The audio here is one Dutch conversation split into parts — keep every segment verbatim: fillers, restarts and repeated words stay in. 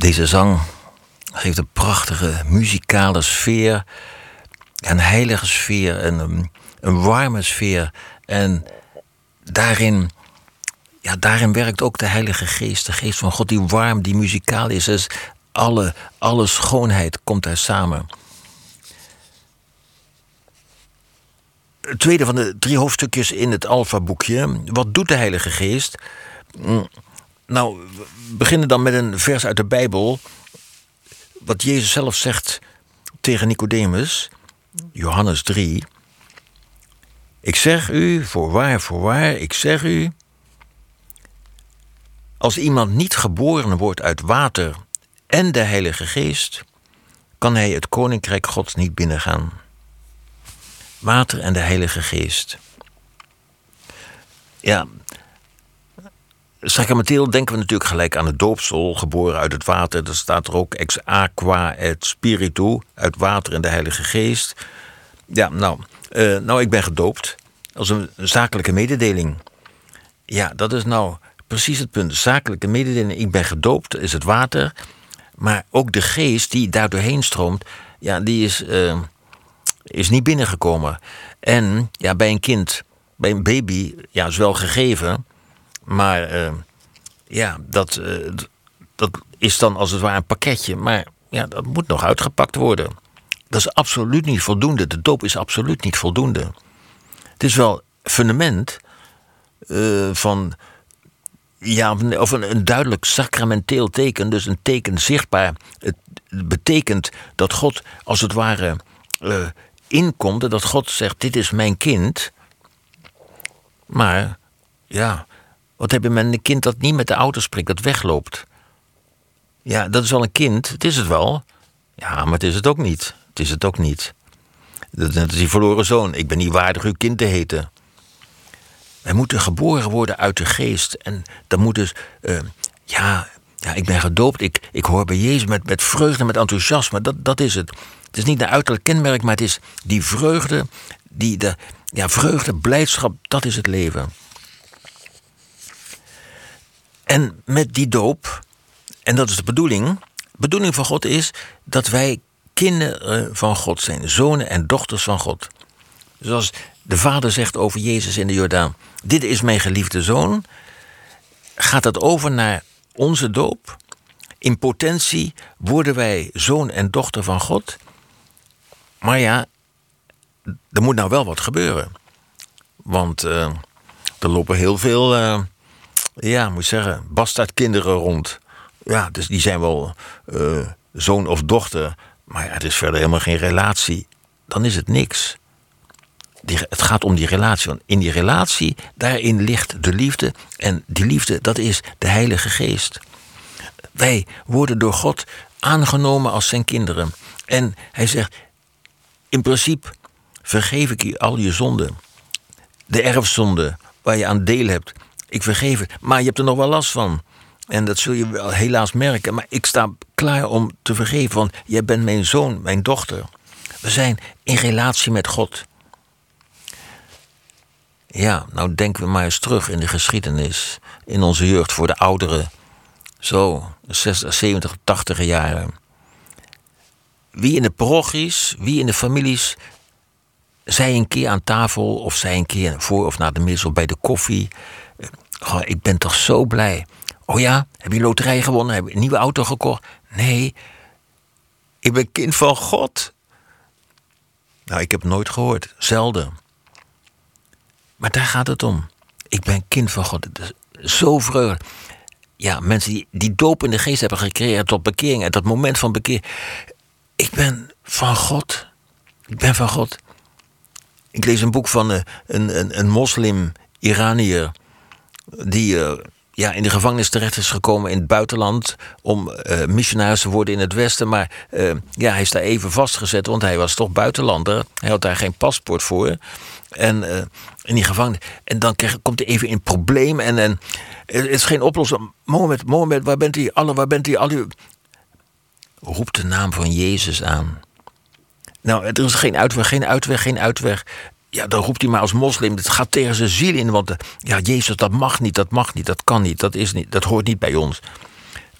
Deze zang geeft een prachtige muzikale sfeer, een heilige sfeer, een, een warme sfeer. En daarin, ja, daarin werkt ook de Heilige Geest, de Geest van God, die warm, die muzikaal is. Dus alle, alle schoonheid komt daar samen. Het tweede van de drie hoofdstukjes in het Alpha-boekje. Wat doet de Heilige Geest? Nou, we beginnen dan met een vers uit de Bijbel. Wat Jezus zelf zegt tegen Nicodemus. Johannes drie. Ik zeg u, voorwaar, voorwaar, ik zeg u. Als iemand niet geboren wordt uit water en de Heilige Geest, kan hij het Koninkrijk Gods niet binnengaan. Water en de Heilige Geest. Ja, sacramenteel denken we natuurlijk gelijk aan het doopsel, geboren uit het water. Dat staat er ook, ex aqua et spiritu, uit water en de Heilige Geest. Ja, nou, uh, nou ik ben gedoopt. Als een zakelijke mededeling. Ja, dat is nou precies het punt. Zakelijke mededeling, ik ben gedoopt, is het water. Maar ook de geest die daar doorheen stroomt, ja, die is, uh, is niet binnengekomen. En ja, bij een kind, bij een baby, ja, is wel gegeven. Maar uh, ja, dat, uh, dat is dan als het ware een pakketje. Maar ja, dat moet nog uitgepakt worden. Dat is absoluut niet voldoende. De doop is absoluut niet voldoende. Het is wel fundament uh, van, ja, of een, een duidelijk sacramenteel teken. Dus een teken zichtbaar. Het betekent dat God als het ware uh, inkomt. En dat God zegt, dit is mijn kind. Maar ja, wat heb je met een kind dat niet met de auto spreekt, dat wegloopt? Ja, dat is wel een kind. Het is het wel. Ja, maar het is het ook niet. Het is het ook niet. Dat is die verloren zoon. Ik ben niet waardig uw kind te heten. Wij moeten geboren worden uit de geest. En dan moet dus, uh, ja, ja, ik ben gedoopt. Ik, ik hoor bij Jezus met, met vreugde, met enthousiasme. Dat, dat is het. Het is niet een uiterlijk kenmerk, maar het is die vreugde, die de, ja, vreugde, blijdschap, dat is het leven. En met die doop, en dat is de bedoeling, de bedoeling van God is dat wij kinderen van God zijn, zonen en dochters van God. Zoals de Vader zegt over Jezus in de Jordaan, dit is mijn geliefde zoon, gaat dat over naar onze doop. In potentie worden wij zoon en dochter van God. Maar ja, er moet nou wel wat gebeuren. Want uh, er lopen heel veel, uh, ja, moet ik zeggen, bastaardkinderen rond. Ja, dus die zijn wel uh, zoon of dochter, maar ja, het is verder helemaal geen relatie. Dan is het niks. Die, het gaat om die relatie. Want in die relatie, daarin ligt de liefde. En die liefde, dat is de Heilige Geest. Wij worden door God aangenomen als zijn kinderen. En hij zegt, in principe vergeef ik je al je zonden. De erfzonde waar je aan deel hebt. Ik vergeef het, maar je hebt er nog wel last van. En dat zul je wel helaas merken. Maar ik sta klaar om te vergeven, want jij bent mijn zoon, mijn dochter. We zijn in relatie met God. Ja, nou denken we maar eens terug in de geschiedenis. In onze jeugd, voor de ouderen. Zo, zestig, zeventig, tachtig jaren. Wie in de parochies, wie in de families, zij een keer aan tafel, of zij een keer voor of na de mis, of bij de koffie. Oh, ik ben toch zo blij. Oh ja, heb je loterij gewonnen? Heb je een nieuwe auto gekocht? Nee, ik ben kind van God. Nou, ik heb het nooit gehoord. Zelden. Maar daar gaat het om. Ik ben kind van God. Het is zo vreugde. Ja, mensen die, die doop in de geest hebben gekregen tot bekering. Uit dat moment van bekering. Ik ben van God. Ik ben van God. Ik lees een boek van een, een, een moslim Iranier. Die uh, ja, in de gevangenis terecht is gekomen in het buitenland. Om uh, missionaris te worden in het Westen. Maar uh, ja, hij is daar even vastgezet. Want hij was toch buitenlander. Hij had daar geen paspoort voor. En uh, in die gevangenis. En dan krijg, komt hij even in probleem. En, en het is geen oplossing. Mohammed, Mohammed, waar bent u? Allah, waar bent u? Allah. Roep de naam van Jezus aan. Nou, er is geen uitweg, geen uitweg, geen uitweg. Ja, dan roept hij maar als moslim. Het gaat tegen zijn ziel in. Want ja, Jezus, dat mag niet, dat mag niet, dat kan niet, dat is niet, dat hoort niet bij ons.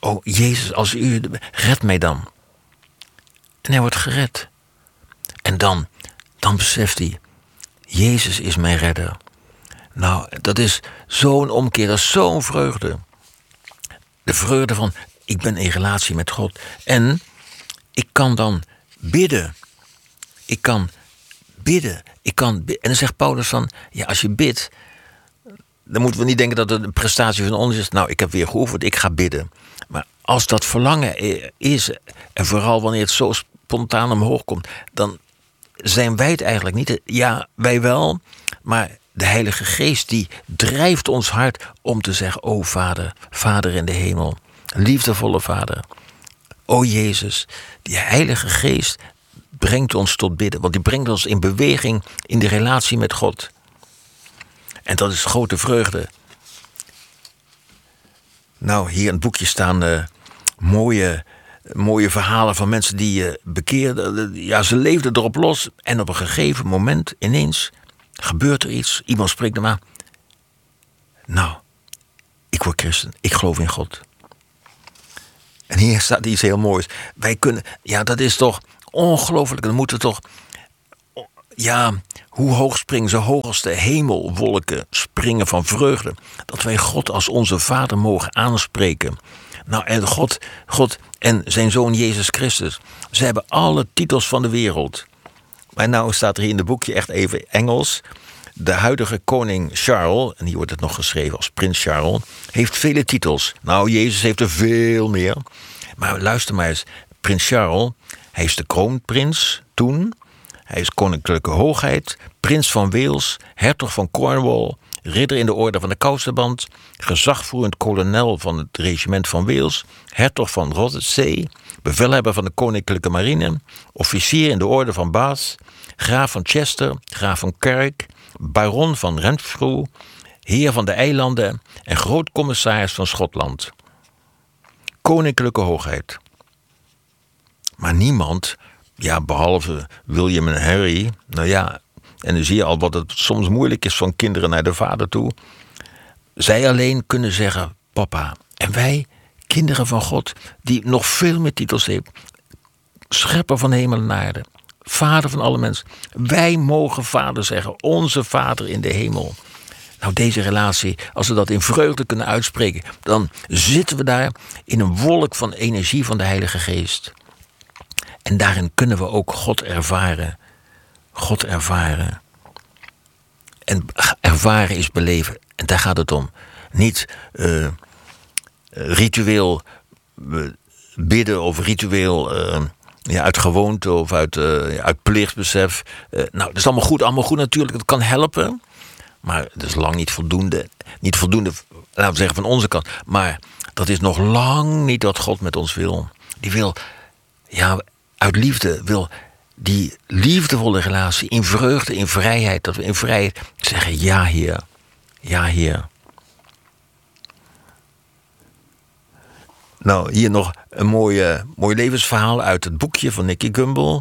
oh Jezus, als u, red mij dan. En hij wordt gered. En dan, dan beseft hij, Jezus is mijn redder. Nou, dat is zo'n omkeer, dat is zo'n vreugde. De vreugde van, ik ben in relatie met God. En ik kan dan bidden. Ik kan bidden. Ik kan bidden. En dan zegt Paulus van, ja, als je bidt, dan moeten we niet denken dat het een prestatie van ons is. Nou, ik heb weer geoefend, ik ga bidden. Maar als dat verlangen is, en vooral wanneer het zo spontaan omhoog komt, dan zijn wij het eigenlijk niet. Ja, wij wel, maar de Heilige Geest die drijft ons hart om te zeggen, o Vader, Vader in de hemel, liefdevolle Vader. O Jezus, die Heilige Geest brengt ons tot bidden, want die brengt ons in beweging in de relatie met God. En dat is grote vreugde. Nou, hier in het boekje staan uh, mooie, mooie verhalen van mensen die uh, bekeerden. Ja, ze leefden erop los en op een gegeven moment ineens gebeurt er iets. Iemand spreekt hem aan. Nou, ik word christen. Ik geloof in God. En hier staat iets heel moois. Wij kunnen, ja, dat is toch ongelooflijk. Dan moeten we toch, ja, hoe hoog springen ze, hoog als de hemelwolken springen van vreugde. Dat wij God als onze Vader mogen aanspreken. Nou, en God, God en zijn Zoon Jezus Christus. Ze hebben alle titels van de wereld. Maar nou staat er hier in het boekje echt even Engels. De huidige koning Charles, en hier wordt het nog geschreven als prins Charles, heeft vele titels. Nou, Jezus heeft er veel meer. Maar luister maar eens, prins Charles, hij is de kroonprins toen. Hij is koninklijke hoogheid, prins van Wales, hertog van Cornwall, ridder in de orde van de Kousenband, gezagvoerend kolonel van het regiment van Wales, hertog van Rothesay, bevelhebber van de koninklijke marine, officier in de orde van Bath, graaf van Chester, graaf van Carrick, baron van Renfrew, heer van de eilanden en grootcommissaris van Schotland. Koninklijke hoogheid. Maar niemand, ja, behalve William en Harry, nou ja, en dan zie je al wat het soms moeilijk is van kinderen naar de vader toe. Zij alleen kunnen zeggen, papa. En wij, kinderen van God, die nog veel meer titels hebben. Schepper van hemel en aarde. Vader van alle mensen. Wij mogen vader zeggen, onze Vader in de hemel. Nou, deze relatie, als we dat in vreugde kunnen uitspreken, dan zitten we daar in een wolk van energie van de Heilige Geest. En daarin kunnen we ook God ervaren. God ervaren. En ervaren is beleven. En daar gaat het om. Niet uh, ritueel uh, bidden of ritueel uh, ja, uit gewoonte of uit, uh, uit plichtsbesef. Uh, nou, dat is allemaal goed, allemaal goed natuurlijk. Het kan helpen. Maar het is lang niet voldoende. Niet voldoende, laten we zeggen, van onze kant. Maar dat is nog lang niet wat God met ons wil. Die wil, ja, uit liefde wil die liefdevolle relatie in vreugde, in vrijheid. Dat we in vrijheid zeggen, ja Heer, ja Heer. Nou, hier nog een mooie, mooi levensverhaal uit het boekje van Nicky Gumbel.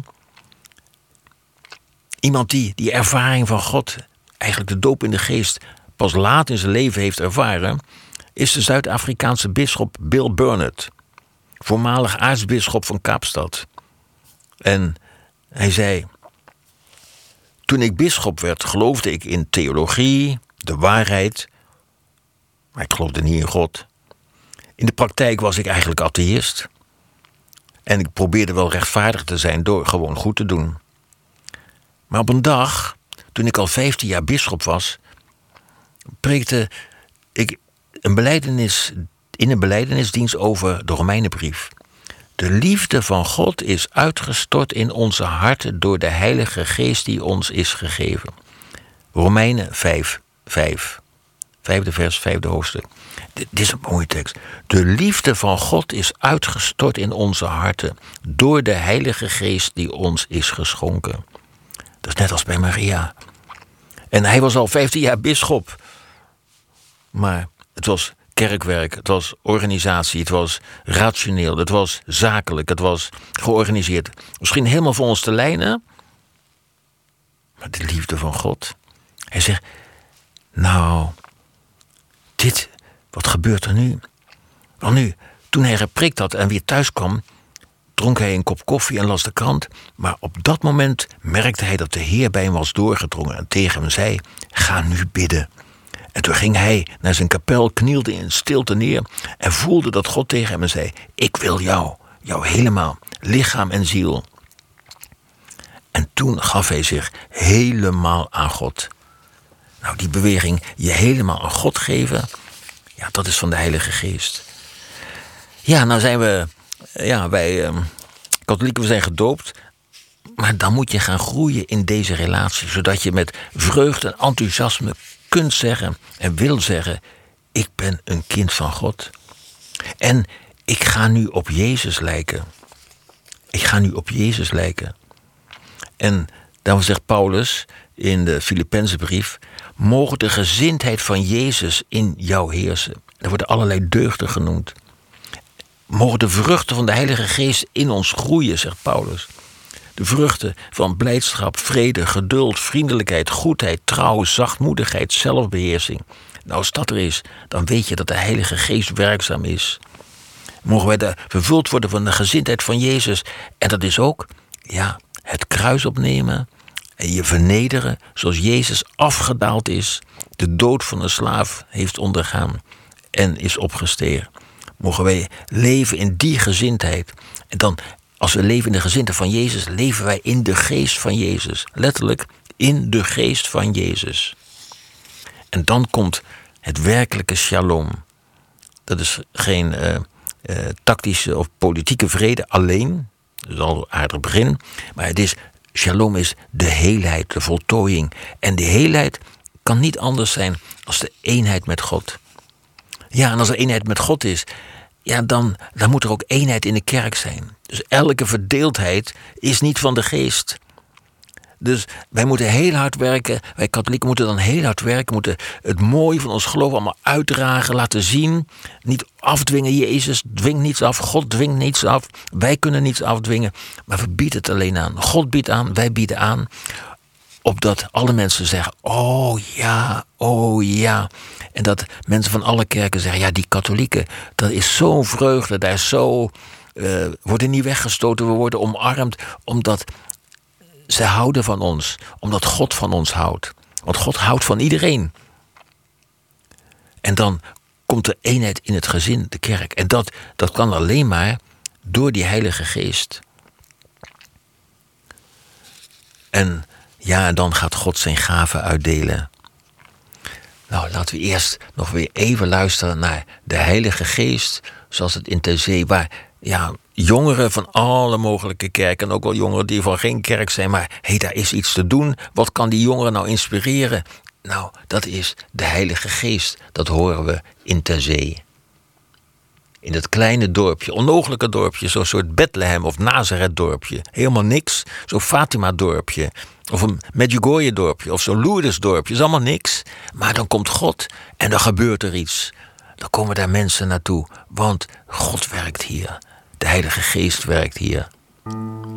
Iemand die die ervaring van God, eigenlijk de doop in de geest, pas laat in zijn leven heeft ervaren, is de Zuid-Afrikaanse bisschop Bill Burnett, voormalig aartsbisschop van Kaapstad. En hij zei, toen ik bisschop werd, geloofde ik in theologie, de waarheid, maar ik geloofde niet in God. In de praktijk was ik eigenlijk atheïst. En ik probeerde wel rechtvaardig te zijn door gewoon goed te doen. Maar op een dag, toen ik al vijftien jaar bisschop was, preekte ik een belijdenis, in een belijdenisdienst over de Romeinenbrief. De liefde van God is uitgestort in onze harten door de Heilige Geest die ons is gegeven. Romeinen vijf, vijf. Vijfde vers, vijfde hoofdstuk. Dit is een mooie tekst. De liefde van God is uitgestort in onze harten door de Heilige Geest die ons is geschonken. Dat is net als bij Maria. En hij was al vijftien jaar bisschop. Maar het was kerkwerk, het was organisatie, het was rationeel, het was zakelijk, het was georganiseerd. Misschien helemaal voor ons te lijnen. Maar de liefde van God. Hij zegt, nou, dit, wat gebeurt er nu? Wel nu, Toen hij geprikt had en weer thuis kwam, dronk hij een kop koffie en las de krant. Maar op dat moment merkte hij dat de Heer bij hem was doorgedrongen en tegen hem zei: ga nu bidden. En toen ging hij naar zijn kapel, knielde in stilte neer en voelde dat God tegen hem zei: ik wil jou, jou helemaal, lichaam en ziel. En toen gaf hij zich helemaal aan God. Nou, die beweging, je helemaal aan God geven, ja, dat is van de Heilige Geest. Ja, nou zijn we, ja, wij eh, katholieken, we zijn gedoopt. Maar dan moet je gaan groeien in deze relatie, zodat je met vreugde en enthousiasme kunt zeggen en wil zeggen: ik ben een kind van God. En ik ga nu op Jezus lijken. Ik ga nu op Jezus lijken. En daarom zegt Paulus in de Filippenzenbrief: mogen de gezindheid van Jezus in jou heersen. Er worden allerlei deugden genoemd. Mogen de vruchten van de Heilige Geest in ons groeien, zegt Paulus. De vruchten van blijdschap, vrede, geduld, vriendelijkheid, goedheid, trouw, zachtmoedigheid, zelfbeheersing. Nou, als dat er is, dan weet je dat de Heilige Geest werkzaam is. Mogen wij daar vervuld worden van de gezindheid van Jezus. En dat is ook, ja, het kruis opnemen en je vernederen zoals Jezus afgedaald is, de dood van een slaaf heeft ondergaan en is opgestegen. Mogen wij leven in die gezindheid. En dan, als we leven in de gezindheid van Jezus, leven wij in de geest van Jezus. Letterlijk, in de geest van Jezus. En dan komt het werkelijke shalom. Dat is geen uh, uh, tactische of politieke vrede alleen. Dat is al een aardig begin. Maar het is, shalom is de heelheid, de voltooiing. En die heelheid kan niet anders zijn als de eenheid met God. Ja, en als er eenheid met God is, ja, dan, dan moet er ook eenheid in de kerk zijn. Dus elke verdeeldheid is niet van de geest. Dus wij moeten heel hard werken. Wij katholieken moeten dan heel hard werken. Moeten het mooie van ons geloof allemaal uitdragen, laten zien. Niet afdwingen. Jezus dwingt niets af. God dwingt niets af. Wij kunnen niets afdwingen. Maar we bieden het alleen aan. God biedt aan. Wij bieden aan. Opdat alle mensen zeggen: oh ja, oh ja. En dat mensen van alle kerken zeggen: ja, die katholieken, dat is zo'n vreugde. Daar is zo, uh, worden niet weggestoten. We worden omarmd. Omdat ze houden van ons. Omdat God van ons houdt. Want God houdt van iedereen. En dan komt er eenheid in het gezin, de kerk. En dat, dat kan alleen maar door die Heilige Geest. En ja, dan gaat God zijn gaven uitdelen. Nou, laten we eerst nog weer even luisteren naar de Heilige Geest, zoals het in Ter Zee, waar ja, jongeren van alle mogelijke kerken, en ook wel jongeren die van geen kerk zijn, maar hé, hey, daar is iets te doen. Wat kan die jongeren nou inspireren? Nou, dat is de Heilige Geest. Dat horen we in Ter Zee. In dat kleine dorpje, onmogelijke dorpje, zo'n soort Bethlehem of Nazareth dorpje. Helemaal niks. Zo'n Fatima dorpje. Of een Medjugorje dorpje. Of zo'n Lourdes dorpje. Is allemaal niks. Maar dan komt God en dan gebeurt er iets. Dan komen daar mensen naartoe. Want God werkt hier. De Heilige Geest werkt hier.